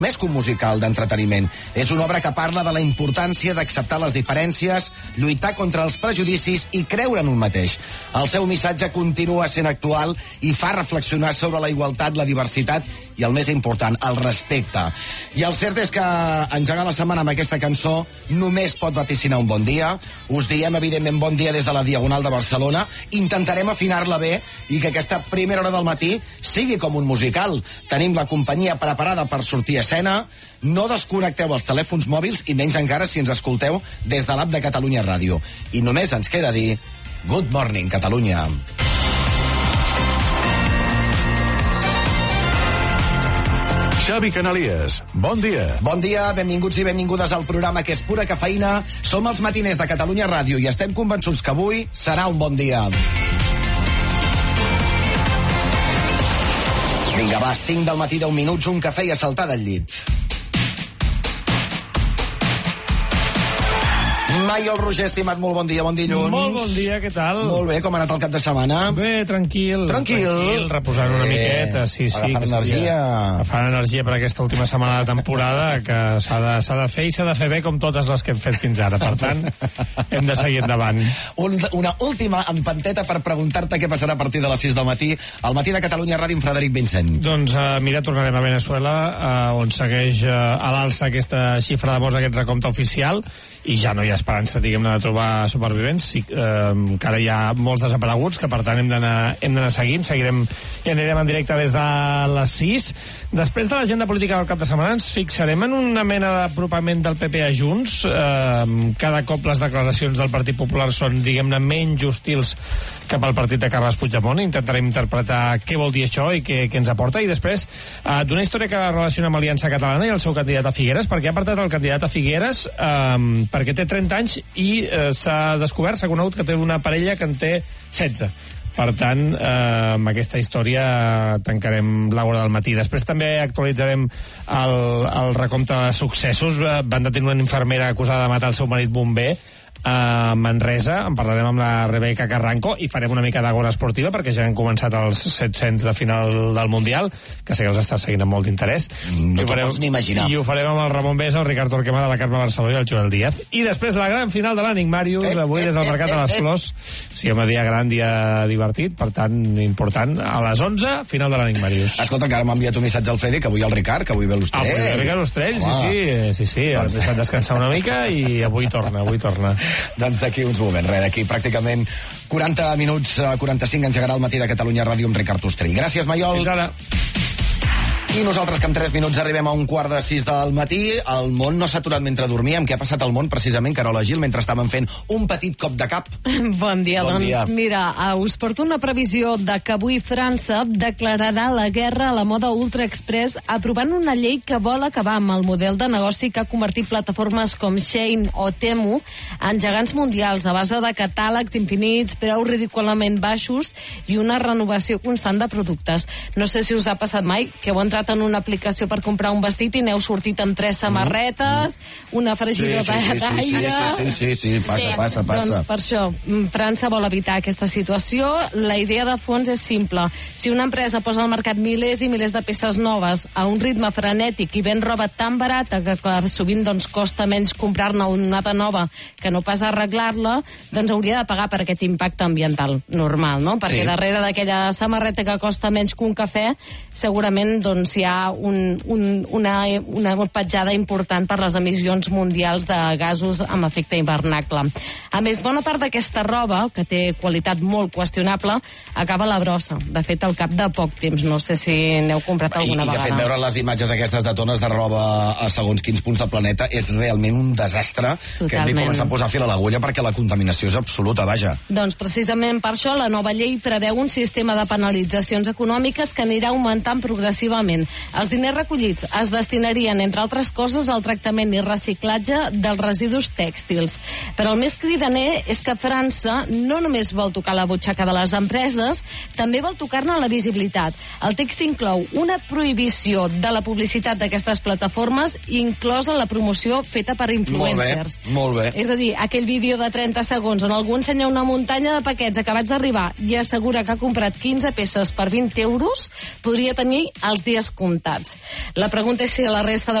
més que un musical d'entreteniment. És una obra que parla de la importància d'acceptar les diferències, lluitar contra els prejudicis i creure en un mateix. El seu missatge continua sent actual i fa reflexionar sobre la igualtat, la diversitat i, el més important, el respecte. I el cert és que engegar la setmana amb aquesta cançó només pot vaticinar un bon dia. Us diem, evidentment, bon dia des de la Diagonal de Barcelona. Intentarem afinar-la bé i que aquesta primera hora del matí sigui com un musical. Tenim la companyia preparada per sortir a escena. No desconnecteu els telèfons mòbils i menys encara si ens escolteu des de l'app de Catalunya Ràdio. I només ens queda dir Good Morning, Catalunya. Xavi Canalies, bon dia. Bon dia, benvinguts i benvingudes al programa que és pura cafeïna. Som els matiners de Catalunya Ràdio i estem convençuts que avui serà un bon dia. Vinga, va, 5 del matí, 10 minuts, un cafè i a saltar del llit. Maiol Roger, estimat, molt bon dia, bon dilluns. Molt bon dia, què tal? Molt bé, com ha anat el cap de setmana? Bé, tranquil. Tranquil, reposant una miqueta, sí. Agafant energia. Agafant energia per aquesta última setmana de temporada, que s'ha de fer i s'ha de fer bé com totes les que hem fet fins ara. Per tant, hem de seguir endavant. Una última empanteta per preguntar-te què passarà a partir de les 6 del matí, al matí de Catalunya Ràdio amb Frederic Vincent. Doncs, mira, tornarem a Veneçuela, on segueix a l'alça aquesta xifra de morts, aquest recompte oficial, i ja no hi ha esperança, diguem-ne, de trobar supervivents. Sí, encara hi ha molts desapareguts, que per tant hem d'anar seguint. Seguirem i anirem en directe des de les 6. Després de l'agenda política del cap de setmana ens fixarem en una mena d'apropament del PP a Junts. Cada cop les declaracions del Partit Popular són, diguem-ne, menys hostils cap al partit de Carles Puigdemont. Intentarem interpretar què vol dir això i què ens aporta. I després, d'una història que relaciona amb Aliança Catalana i el seu candidat a Figueres, perquè ha apartat el candidat a Figueres perquè té 30 anys i s'ha descobert, s'ha conegut que té una parella que en té 16. Per tant, amb aquesta història tancarem l'hora del matí. Després també actualitzarem el recompte de successos. Van detenir una infermera acusada de matar el seu marit bomber a Manresa. En parlarem amb la Rebeca Carranco i farem una mica d'agora esportiva perquè ja han començat els 700 de final del Mundial, que sé que els estàs seguint amb molt d'interès. No t'ho pots ni imaginar. I ho farem amb el Ramon Besa, el Ricard Torquemada, la Carme Barceló i el Joel Díaz. I després la gran final de l'Ànic Màrius, avui des del Mercat de les Flors. Sí, home, dia gran, dia divertit, per tant, important. A les 11, final de l'Ànic Màrius. Escolta, que ara m'ha enviat un missatge al Freddy, que avui el Ricard, que avui ve l'Ostrell. Avui ve el Ricard Ostrell, sí. Hem deixat descansar una mica i avui torna. Doncs d'aquí uns moments, d'aquí pràcticament 40 minuts, 45 engegarà el matí de Catalunya Ràdio amb Ricard Ostrell. Gràcies, Maiol. Fins ara. I nosaltres, que en 3 minuts arribem a 5:45 del matí. El món no s'ha aturat mentre dormíem. Què ha passat al món, precisament, Carola Gil, mentre estàvem fent un petit cop de cap? Bon dia. Mira, us porto una previsió de que avui França declararà la guerra a la moda Ultra Express aprovant una llei que vol acabar amb el model de negoci que ha convertit plataformes com Shein o Temu en gegants mundials a base de catàlegs infinits, preus ridículament baixos i una renovació constant de productes. No sé si us ha passat mai que heu entrat en una aplicació per comprar un vestit i n'heu sortit amb 3 samarretes, una fregidora d'aire... Sí, passa. Doncs per això, França vol evitar aquesta situació. La idea de fons és simple. Si una empresa posa al mercat milers i milers de peces noves a un ritme frenètic i ven roba tan barata que sovint costa menys comprar-ne una de nova que no pas arreglar-la, doncs hauria de pagar per aquest impacte ambiental normal, no? Perquè darrere d'aquella samarreta que costa menys que un cafè, segurament hi ha una petjada important per les emissions mundials de gasos amb efecte hivernacle. A més, bona part d'aquesta roba, que té qualitat molt qüestionable, acaba a la brossa. De fet, al cap de poc temps. No sé si n'heu comprat alguna vegada. I, de fet, veure les imatges aquestes de tones de roba a segons quins punts del planeta és realment un desastre. Totalment. Que hem de començar a posar fil a l'agulla perquè la contaminació és absoluta, vaja. Doncs precisament per això la nova llei preveu un sistema de penalitzacions econòmiques que anirà augmentant progressivament. Els diners recollits es destinarien, entre altres coses, al tractament i reciclatge dels residus tèxtils. Però el més cridaner és que França no només vol tocar la butxaca de les empreses, també vol tocar-ne la visibilitat. El text inclou una prohibició de la publicitat d'aquestes plataformes, inclosa la promoció feta per influencers. Molt bé. És a dir, aquell vídeo de 30 segons on algú ensenya una muntanya de paquets acabats d'arribar i assegura que ha comprat 15 peces per 20 euros, podria tenir els dies descomptats. La pregunta és si la resta de